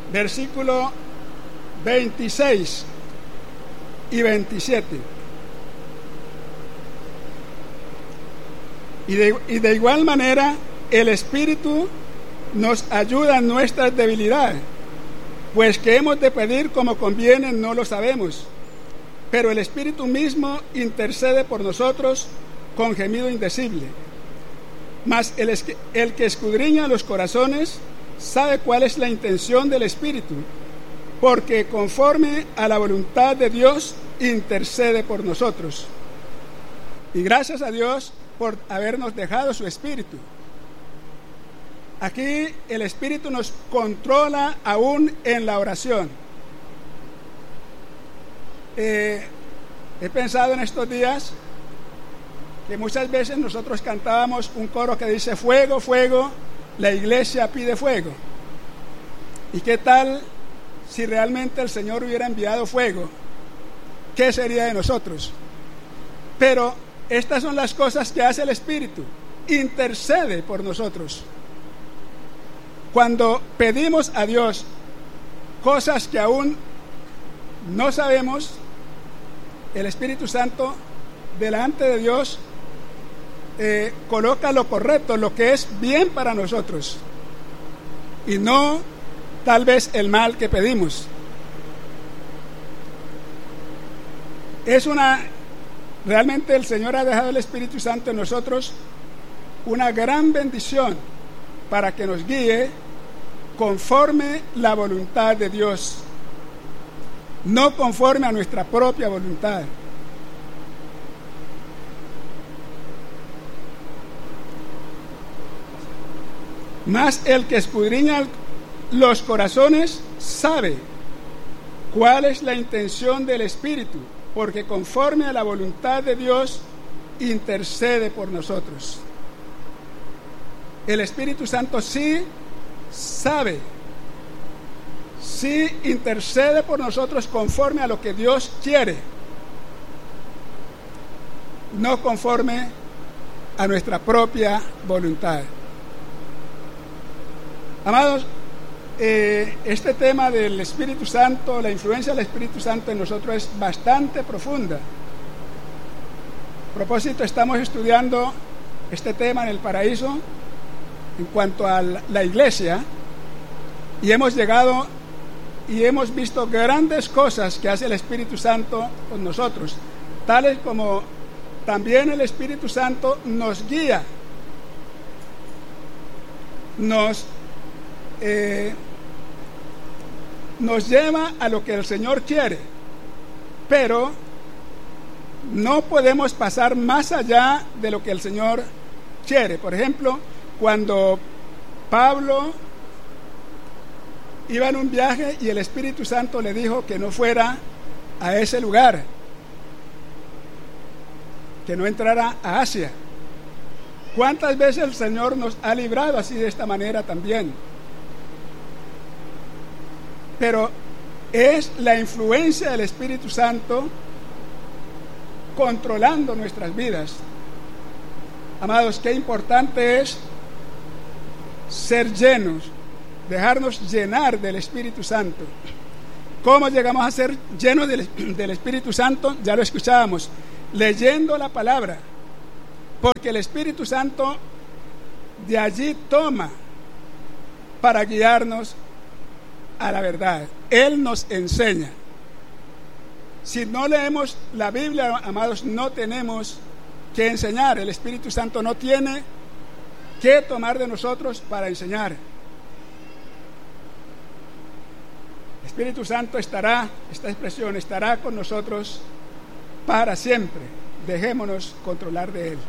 versículo 26 y 27. Y de igual manera, el Espíritu nos ayuda en nuestras debilidades, pues que hemos de pedir como conviene no lo sabemos, pero el Espíritu mismo intercede por nosotros con gemido indecible. Mas el que escudriña los corazones sabe cuál es la intención del Espíritu, porque conforme a la voluntad de Dios intercede por nosotros. Y gracias a Dios por habernos dejado su Espíritu. Aquí el Espíritu nos controla aún en la oración. He pensado en estos días que muchas veces nosotros cantábamos un coro que dice: fuego, fuego, la iglesia pide fuego. ¿Y qué tal si realmente el Señor hubiera enviado fuego? ¿Qué sería de nosotros? Pero estas son las cosas que hace el Espíritu: intercede por nosotros. Cuando pedimos a Dios cosas que aún no sabemos, el Espíritu Santo delante de Dios coloca lo correcto, lo que es bien para nosotros, y no tal vez el mal que pedimos. Realmente el Señor ha dejado el Espíritu Santo en nosotros una gran bendición para que nos guíe conforme la voluntad de Dios, no conforme a nuestra propia voluntad. Mas el que escudriña los corazones sabe cuál es la intención del Espíritu, porque conforme a la voluntad de Dios intercede por nosotros. El Espíritu Santo sí sabe, sí intercede por nosotros conforme a lo que Dios quiere, no conforme a nuestra propia voluntad. Amados, este tema del Espíritu Santo, la influencia del Espíritu Santo en nosotros es bastante profunda. A propósito, estamos estudiando este tema en el Paraíso en cuanto a la iglesia, y hemos llegado y hemos visto grandes cosas que hace el Espíritu Santo con nosotros, tales como también el Espíritu Santo nos guía, nos lleva a lo que el Señor quiere, pero no podemos pasar más allá de lo que el Señor quiere. Por ejemplo, cuando Pablo iba en un viaje y el Espíritu Santo le dijo que no fuera a ese lugar, que no entrara a Asia. ¿Cuántas veces el Señor nos ha librado así, de esta manera también? Pero es la influencia del Espíritu Santo controlando nuestras vidas. Amados, qué importante es ser llenos, dejarnos llenar del Espíritu Santo. ¿Cómo llegamos a ser llenos del Espíritu Santo? Ya lo escuchábamos, leyendo la palabra, porque el Espíritu Santo de allí toma para guiarnos a la verdad. Él nos enseña. Si no leemos la Biblia, amados, no tenemos que enseñar. El Espíritu Santo no tiene que tomar de nosotros para enseñar. El Espíritu Santo esta expresión estará con nosotros para siempre. Dejémonos controlar de Él.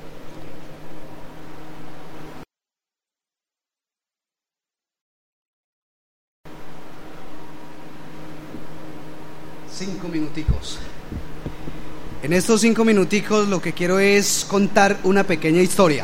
Cinco minuticos. En estos 5 minuticos lo que quiero es contar una pequeña historia.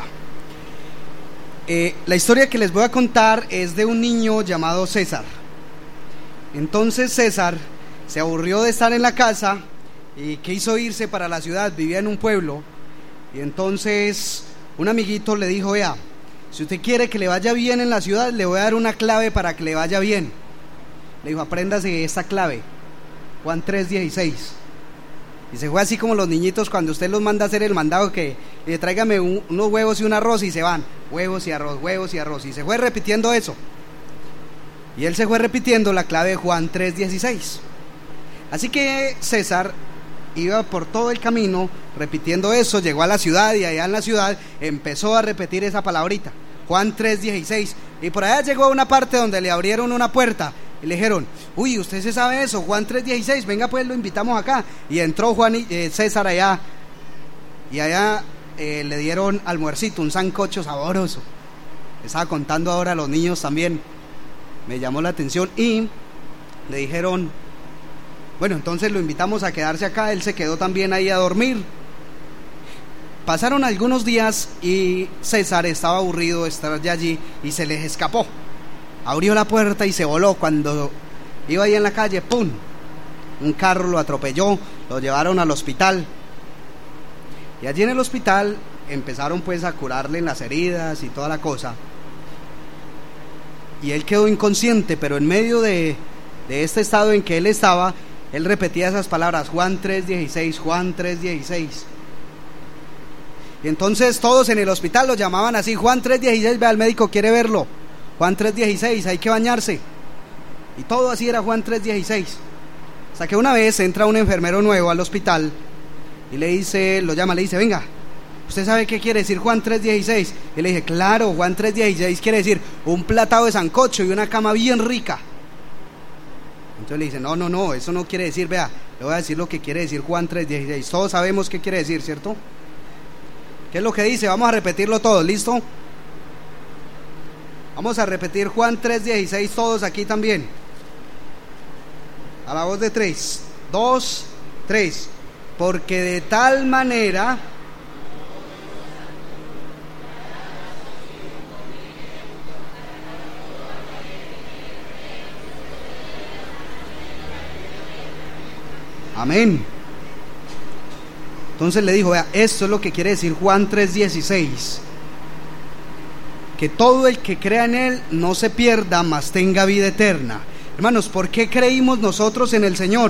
La historia que les voy a contar es de un niño llamado César. Entonces César se aburrió de estar en la casa y quiso irse para la ciudad. Vivía en un pueblo y entonces un amiguito le dijo: vea, si usted quiere que le vaya bien en la ciudad, le voy a dar una clave para que le vaya bien. le dijo, apréndase esta clave, Juan 3:16. Y se fue así como los niñitos cuando usted los manda a hacer el mandado, que tráigame unos huevos y un arroz, y se van, huevos y arroz, y se fue repitiendo eso. Y él se fue repitiendo la clave de Juan 3:16. Así que César iba por todo el camino repitiendo eso, llegó a la ciudad, y allá en la ciudad empezó a repetir esa palabrita, Juan 3:16. Y por allá llegó a una parte donde le abrieron una puerta y le dijeron, uy, usted se sabe eso, Juan 3:16, venga pues, lo invitamos acá. Y entró César allá, y allá le dieron almuercito, un sancocho sabroso. Estaba contando ahora a los niños también, me llamó la atención, y le dijeron, bueno, entonces lo invitamos a quedarse acá. Él se quedó también ahí a dormir. Pasaron algunos días y César estaba aburrido de estar ya allí y se les escapó. Abrió la puerta y se voló. Cuando iba ahí en la calle, ¡pum!, un carro lo atropelló, lo llevaron al hospital. Y allí en el hospital empezaron pues a curarle las heridas y toda la cosa. Y él quedó inconsciente, pero en medio de este estado en que él estaba, él repetía esas palabras, Juan 3:16, Juan 3:16. Y entonces todos en el hospital lo llamaban así, Juan 3:16, vea, el médico quiere verlo, Juan 3:16, hay que bañarse. Y todo así era Juan 3:16. Hasta que una vez entra un enfermero nuevo al hospital y le dice, lo llama, le dice, venga, ¿usted sabe qué quiere decir Juan 3:16? Y le dice, claro, Juan 3:16 quiere decir un platado de sancocho y una cama bien rica. Entonces le dice, no, eso no quiere decir, vea, le voy a decir lo que quiere decir Juan 3:16. Todos sabemos qué quiere decir, ¿cierto? ¿Qué es lo que dice? Vamos a repetirlo todos, ¿listo? Vamos a repetir Juan 3:16 todos aquí también. A la voz de 3, 2, 3. Porque de tal manera... Amén. Entonces le dijo, vea, esto es lo que quiere decir Juan 3:16. Que todo el que crea en Él no se pierda, mas tenga vida eterna. Hermanos, ¿por qué creímos nosotros en el Señor?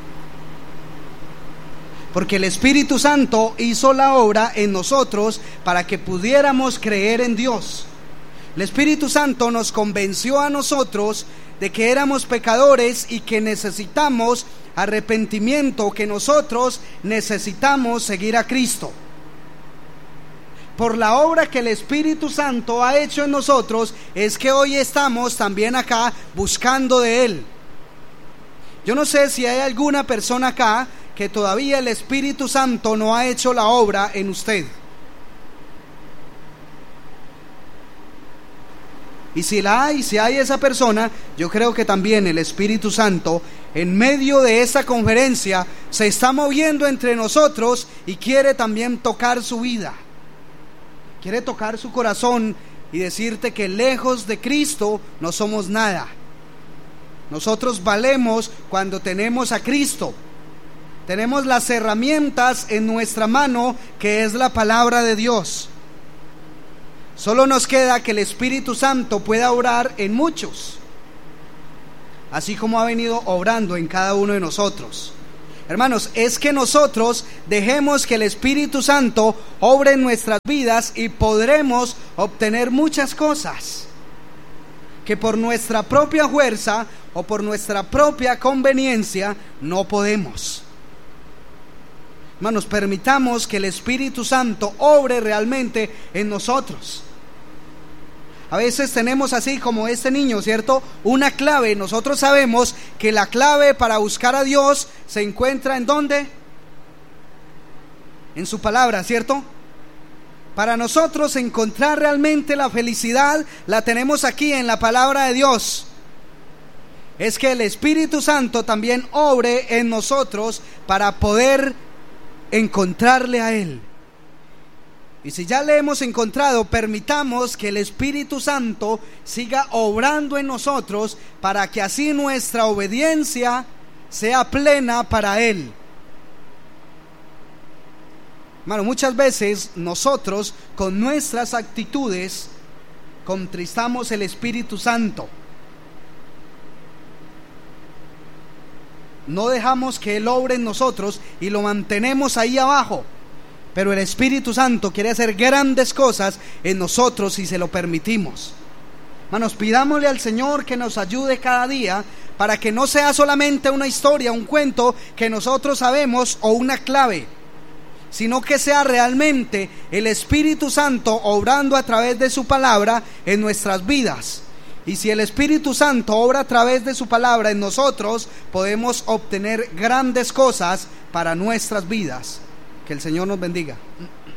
Porque el Espíritu Santo hizo la obra en nosotros para que pudiéramos creer en Dios. El Espíritu Santo nos convenció a nosotros de que éramos pecadores y que necesitamos arrepentimiento, que nosotros necesitamos seguir a Cristo. Por la obra que el Espíritu Santo ha hecho en nosotros es que hoy estamos también acá buscando de Él. Yo no sé si hay alguna persona acá que todavía el Espíritu Santo no ha hecho la obra en usted. Y si hay esa persona, yo creo que también el Espíritu Santo, en medio de esta conferencia, se está moviendo entre nosotros y quiere también tocar su vida. Quiere tocar su corazón y decirte que lejos de Cristo no somos nada. Nosotros valemos cuando tenemos a Cristo. Tenemos las herramientas en nuestra mano, que es la palabra de Dios. Solo nos queda que el Espíritu Santo pueda obrar en muchos, así como ha venido obrando en cada uno de nosotros. Hermanos, es que nosotros dejemos que el Espíritu Santo obre en nuestras vidas y podremos obtener muchas cosas que por nuestra propia fuerza o por nuestra propia conveniencia no podemos. Hermanos, permitamos que el Espíritu Santo obre realmente en nosotros. A veces tenemos así como este niño, ¿cierto? Una clave. Nosotros sabemos que la clave para buscar a Dios se encuentra ¿en dónde? En su palabra, ¿cierto? Para nosotros encontrar realmente la felicidad la tenemos aquí en la palabra de Dios. Es que el Espíritu Santo también obre en nosotros para poder encontrarle a Él. Y si ya le hemos encontrado, permitamos que el Espíritu Santo siga obrando en nosotros para que así nuestra obediencia sea plena para Él. Hermano, muchas veces nosotros con nuestras actitudes contristamos el Espíritu Santo. no dejamos que Él obre en nosotros y lo mantenemos ahí abajo. Pero el Espíritu Santo quiere hacer grandes cosas en nosotros si se lo permitimos. Hermanos, pidámosle al Señor que nos ayude cada día para que no sea solamente una historia, un cuento que nosotros sabemos o una clave, sino que sea realmente el Espíritu Santo obrando a través de su palabra en nuestras vidas. Y si el Espíritu Santo obra a través de su palabra en nosotros, podemos obtener grandes cosas para nuestras vidas. Que el Señor nos bendiga.